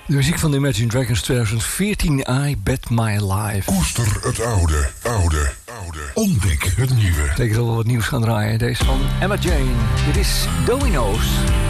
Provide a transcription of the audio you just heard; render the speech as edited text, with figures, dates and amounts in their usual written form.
De muziek van de Imagine Dragons 2014, I Bet My Life. Koester het oude. Ontdek het nieuwe. Zeker zal wel wat nieuws gaan draaien. Deze van Emma Jane. Dit is Domino's.